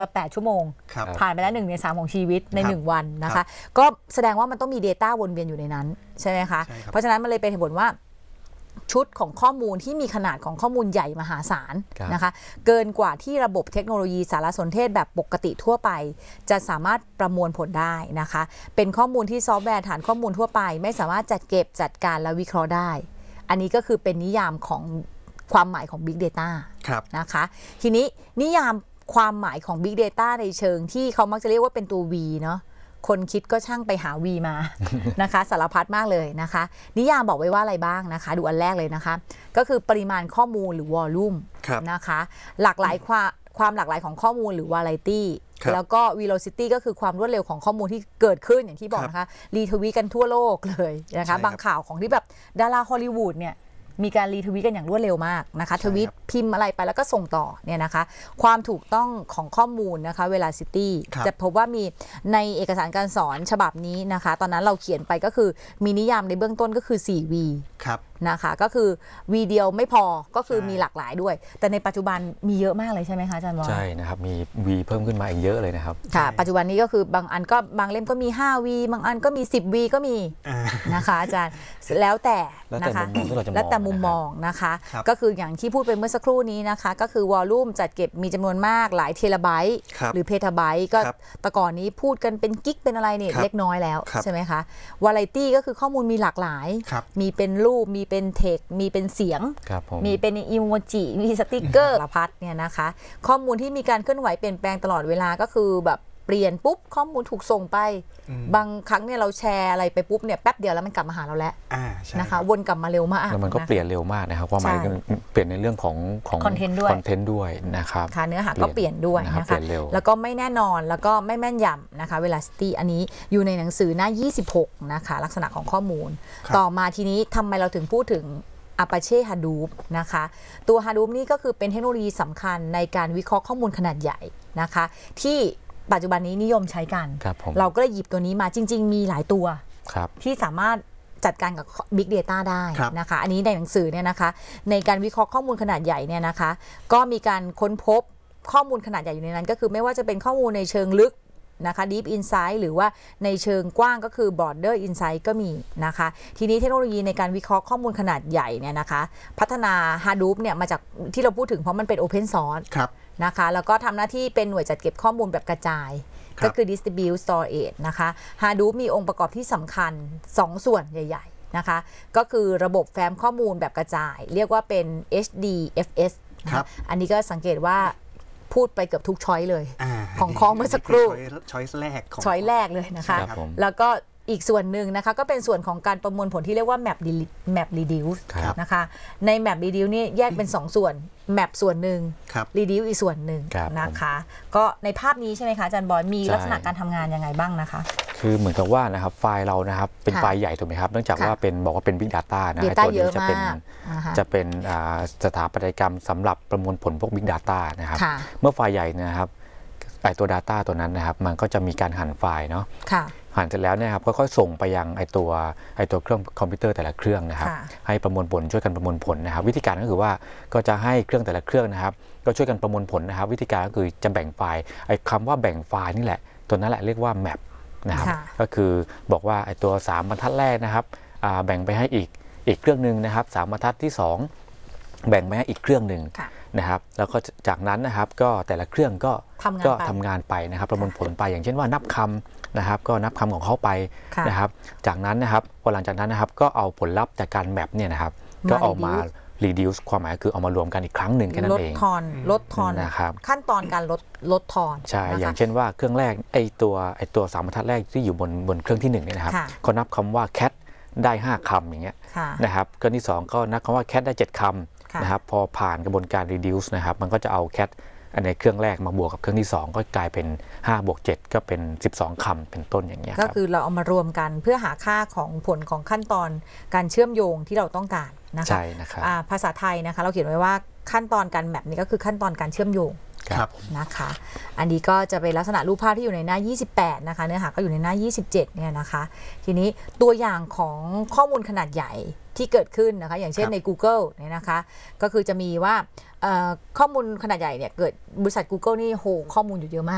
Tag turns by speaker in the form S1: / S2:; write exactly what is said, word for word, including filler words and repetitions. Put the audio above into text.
S1: แปดชั่วโมงผ่านไปแล้วหนึ่งในสามของชีวิตในหนึ่งวันนะคะก็แสดงว่ามันต้องมี Data วนเวียนอยู่ในนั้นใช่ไหมคะเพราะฉะนั้นมันเลยเป็นเหตุผลว่าชุดของข้อมูลที่มีขนาดของข้อมูลใหญ่มหาศาลนะคะเกินกว่าที่ระบบเทคโนโลยีสารสนเทศแบบปกติทั่วไปจะสามารถประมวลผลได้นะคะเป็นข้อมูลที่ซอฟต์แวร์ฐานข้อมูลทั่วไปไม่สามารถจัดเก็บจัดการและวิเคราะห์ได้อันนี้ก็คือเป็นนิยามของความหมายของ Big Data นะคะทีนี้นิยามความหมายของ Big Data ในเชิงที่เขามักจะเรียกว่าเป็นตัว V เนาะคนคิดก็ช่างไปหา V มา นะคะสารพัดมากเลยนะคะนิยามบอกไว้ว่าอะไรบ้างนะคะดูอันแรกเลยนะคะก็คือปริมาณข้อมูลหรือ Volume นะคะหลากหลายความความหลากหลายของข้อมูลหรือ Variety แล้วก็ Velocity ก็คือความรวดเร็วของข้อมูลที่เกิดขึ้นอย่างที่บอกนะคะรีทวีตกันทั่วโลกเลยนะคะบางข่าวของที่แบบดาราฮอลลีวูดเนี่ยมีการรีทวีตกันอย่างรวดเร็วมากนะคะทวีตพิมพ์อะไรไปแล้วก็ส่งต่อเนี่ยนะคะความถูกต้องของข้อมูลนะคะเวลาซิตี้จะพบว่ามีในเอกสารการสอนฉบับนี้นะคะตอนนั้นเราเขียนไปก็คือมีนิยามในเบื้องต้นก็คือ โฟร์ วี นะคะก็คือ V เดียวไม่พอก็คือมีหลากหลายด้วยแต่ในปัจจุบันมีเยอะมากเลยใช่ไหมคะอาจารย์บอล
S2: ใช่นะครับมี V เพิ่มขึ้นมาอีกเยอะเลยนะครับ
S1: ค่ะปัจจุบันนี้ก็คือบางอันก็บางเล่มก็มี ห้า วี บางอันก็มี สิบ วี ก็มีนะคะอาจารย์แล้วแต่นะคะแล้วแต่มุมมองนะคะก็คืออย่างที่พูดไปเมื่อสักครู่นี้นะคะก็คือวอลลุ่มจัดเก็บมีจำนวนมากหลายเทราไบต์หรือเพทาไบต์ก็แต่ก่อนนี้พูดกันเป็นกิกเป็นอะไรเนี่ยเล็กน้อยแล้วใช่ไหมคะวาไรตี้ก็คือข้อมูลมีหลากหลายมีเป็นรูปมีเป็นเทคมีเป็นเสียงมีเป็นอีโมจิมีสติกเกอร์สารพัดเนี่ยนะคะข้อมูลที่มีการเคลื่อนไหวเปลี่ยนแปลงตลอดเวลาก็คือแบบเปลี่ยนปุ๊บข้อมูลถูกส่งไปบางครั้งเนี่ยเราแชร์อะไรไปปุ๊บเนี่ยแป๊บเดียวแล้วมันกลับมาหาเราแล้วนะคะวนกลับมาเร็วมาก
S2: แล้วมันก็เปลี่ยนเร็วมากนะครับความหมายเปลี่ยนในเรื่องของของ
S1: คอนเทนต์ด้วย
S2: คอนเทนต์ด้วยนะครับ
S1: ค่ะเนื้อหาก็เปลี่ยนด้วยนะคะแล้วก็ไม่แน่นอนแล้วก็ไม่แม่นยำนะคะเวลาสตีอันนี้อยู่ในหนังสือหน้ายี่สิบหกนะคะลักษณะของข้อมูลต่อมาทีนี้ทำไมเราถึงพูดถึงApache Hadoop นะคะตัว Hadoop นี่ก็คือเป็นเทคโนโลยีสำคัญในการวิเคราะห์ข้อมูลขนาดใหญ่นะคะที่ปัจจุบันนี้นิยมใช้กันเราก็เลยหยิบตัวนี้มาจริงๆมีหลายตัวที่สามารถจัดการกับ Big Data ได้นะคะอันนี้ในหนังสือเนี่ยนะคะในการวิเคราะห์ข้อมูลขนาดใหญ่เนี่ยนะคะก็มีการค้นพบข้อมูลขนาดใหญ่อยู่ในนั้นก็คือไม่ว่าจะเป็นข้อมูลในเชิงลึกนะคะ Deep Insight หรือว่าในเชิงกว้างก็คือ Broader Insight ก็มีนะคะทีนี้เทคโนโลยีในการวิเคราะห์ข้อมูลขนาดใหญ่เนี่ยนะคะพัฒนา Hadoop เนี่ยมาจากที่เราพูดถึงเพราะมันเป็น Open Source นะคะแล้วก็ทำหน้าที่เป็นหน่วยจัดเก็บข้อมูลแบบกระจายก็คือ Distribute Storage นะคะ Hadoop มีองค์ประกอบที่สำคัญสองส่วนใหญ่ๆนะคะก็คือระบบแฟ้มข้อมูลแบบกระจายเรียกว่าเป็น เอช ดี เอฟ เอส นะอันนี้ก็สังเกตว่าพูดไปเกือบทุกช้อยเลยของข้อเมื่อสักครู่
S3: ช้อยแรก
S1: ช้อยแรกเลยนะคะแล้วก็อีกส่วนหนึ่งนะคะก็เป็นส่วนของการประมวลผลที่เรียกว่า map map reduce นะคะใน map reduce นี่แยกเป็นสองส่วน map ส่วนหนึ่ง reduce อีกส่วนหนึ่งนะคะก็ในภาพนี้ใช่ไหมคะอาจารย์บอยมีลักษณะการทำงานยังไงบ้างนะคะ
S2: คือเหมือนกับว่านะครับไฟล์เรานะครับเป็นไฟล์ใหญ่ถูกไหมครับเนื่องจากว่าเป็นบอกว่าเป็น Big Data นะ
S1: ตัวนี้
S2: จะเป็นจะเป็นสถาปัตยกรรมสำหรับประมวลผลพวก Big Data นะครับเมื่อไฟล์ใหญ่นะครับไอตัว Data ตัวนั้นนะครับมันก็จะมีการหั่นไฟล์เนาะหั่นเสร็จแล้วเนี่ยครับก็ค่อยส่งไปยังไอตัวไอตัวเครื่องคอมพิวเตอร์แต่ละเครื่องนะครับให้ประมวลผลช่วยกันประมวลผลนะครับวิธีการก็คือว่าก็จะให้เครื่องแต่ละเครื่องนะครับก็ช่วยกันประมวลผลนะครับวิธีการก็คือจะแบ่งไฟล์ไอคำว่าแบ่งไฟล์นี่แหละตัวนั้นแหละเรียกว่า map นะครับก็คือบอกว่าไอตัวสามบรรทัดแรกนะครับแบ่งไปให้อีกอีกเครื่องหนึ่งนะครับสามบรรทัดที่สองแบ่งไปให้อีกเครื่องหนึ่งนะครับแล้วก็จากนั้นนะครับก็แต่ละเครื่องก็ก็ทำงานไปนะครับประมวลผลไปอย่างเช่นว่านับคำนะครับก็นับคำของเขาไปนะครับจากนั้นนะครับพอหลังจากนั้นนะครับก็เอาผลลัพธ์จากการแมปเนี่ยนะครับก็เอามา reduce ความหมายคือเอามารวมกันอีกครั้งหนึ่งแค่นั้นเอง
S1: ลดทอนลดทอนนะครับขั้นตอนการลดลดทอน
S2: ใช่อย่างเช่นว่าเครื่องแรกไอตัวไอตัวสามบรรทัดแรกที่อยู่บนบนเครื่องที่หนึ่งเนี่ยนะครับเขานับคำว่า cat ได้ห้าคำอย่างเงี้ยนะครับเครื่องที่สองก็นับคำว่า cat ได้เจ็ดคำนะครับพอผ่านกระบวนการ reduce นะครับมันก็จะเอา catในเครื่องแรกมาบวกกับเครื่องที่สองก็กลายเป็นห้าบวกเจ็ดก็เป็นสิบสองคำเป็นต้นอย่างเงี้ย
S1: ก็คือเราเอามารวมกันเพื่อหาค่าของผลของขั้นตอนการเชื่อมโยงที่เราต้องการนะคะ
S2: ใช่นะครับ
S1: ภาษาไทยนะคะเราเขียนไว้ว่าขั้นตอนการแมปนี้ก็คือขั้นตอนการเชื่อมโยงนะคะอันนี้ก็จะเป็นลักษณะรูปภาพที่อยู่ในหน้ายี่สิบแปดนะคะเนื้อหาก็อยู่ในหน้ายี่สิบเจ็ดเนี่ยนะคะทีนี้ตัวอย่างของข้อมูลขนาดใหญ่ที่เกิดขึ้นนะคะอย่างเช่นใน Google เนี่ยนะคะก็คือจะมีว่าข้อมูลขนาดใหญ่เนี่ยเกิดบริษัท Google นี่โหข้อมูลอยู่เยอะมาก